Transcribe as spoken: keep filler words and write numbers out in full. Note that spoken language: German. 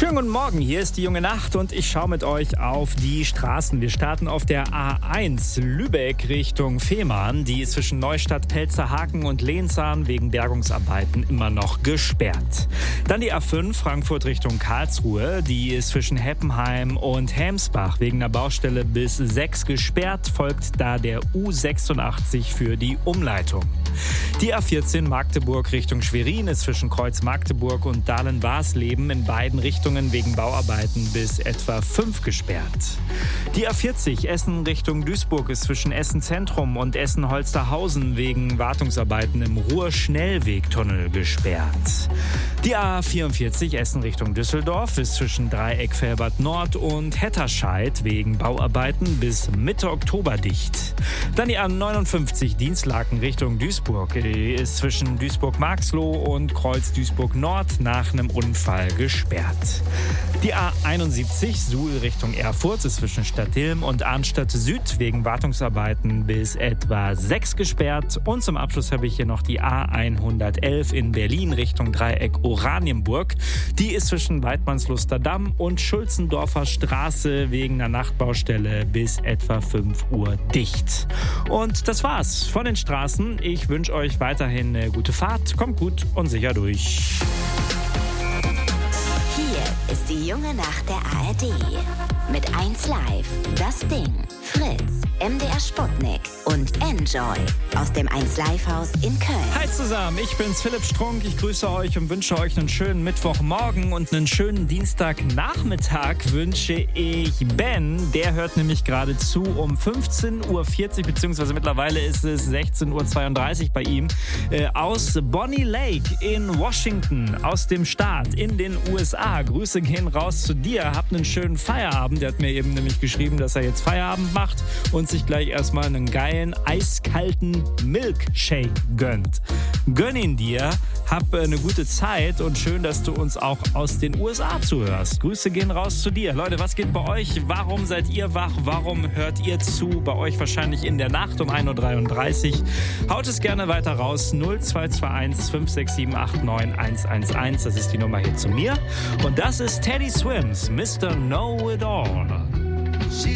Schönen guten Morgen, hier ist die junge Nacht und ich schaue mit euch auf die Straßen. Wir starten auf der A eins Lübeck Richtung Fehmarn. Die ist zwischen Neustadt, Pelzerhaken und Lehnsahn wegen Bergungsarbeiten immer noch gesperrt. Dann die A fünf Frankfurt Richtung Karlsruhe. Die ist zwischen Heppenheim und Helmsbach wegen der Baustelle bis sechs gesperrt. Folgt da der U sechsundachtzig für die Umleitung. Die A vierzehn Magdeburg Richtung Schwerin ist zwischen Kreuz Magdeburg und Dahlen-Warsleben in beiden Richtungen wegen Bauarbeiten bis etwa fünf gesperrt. Die A vierzig Essen Richtung Duisburg ist zwischen Essen Zentrum und Essen Holsterhausen wegen Wartungsarbeiten im Ruhr-Schnellwegtunnel gesperrt. Die A vierundvierzig Essen Richtung Düsseldorf ist zwischen Dreieck Velbert Nord und Hetterscheid wegen Bauarbeiten bis Mitte Oktober dicht. Dann die A neunundfünfzig Dienstlaken Richtung Duisburg die ist zwischen Duisburg-Marxloh und Kreuz Duisburg Nord nach einem Unfall gesperrt. Die A einundsiebzig Suhl Richtung Erfurt ist zwischen Stadtilm und Arnstadt Süd wegen Wartungsarbeiten bis etwa sechs gesperrt. Und zum Abschluss habe ich hier noch die A hundertelf in Berlin Richtung Dreieck Oranienburg. Die ist zwischen Weidmannsluster Damm und Schulzendorfer Straße wegen einer Nachtbaustelle bis etwa fünf Uhr dicht. Und das war's von den Straßen. Ich wünsche euch weiterhin eine gute Fahrt. Kommt gut und sicher durch. Hier ist die junge Nacht der A R D. Mit eins Live, das Ding, Fritz, M D R Sputnik und Enjoy aus dem eins Live Haus in Köln. Hi zusammen, ich bin's Philipp Strunk. Ich grüße euch und wünsche euch einen schönen Mittwochmorgen und einen schönen Dienstagnachmittag wünsche ich Ben. Der hört nämlich gerade zu um fünfzehn Uhr vierzig, beziehungsweise mittlerweile ist es sechzehn Uhr zweiunddreißig bei ihm, äh, aus Bonnie Lake in Washington, aus dem Staat in den U S A. Grüße gehen raus zu dir. Habt einen schönen Feierabend. Der hat mir eben nämlich geschrieben, dass er jetzt Feierabend macht und sich gleich erstmal einen geilen, eiskalten Milkshake gönnt. Gönn ihn dir, hab eine gute Zeit und schön, dass du uns auch aus den U S A zuhörst. Grüße gehen raus zu dir. Leute, was geht bei euch? Warum seid ihr wach? Warum hört ihr zu? Bei euch wahrscheinlich in der Nacht um ein Uhr dreiunddreißig. Haut es gerne weiter raus. null zwei zwei eins fünf sechs sieben acht neun eins eins eins. Das ist die Nummer hier zu mir. Und das ist Teddy Swims, Mister Know It All.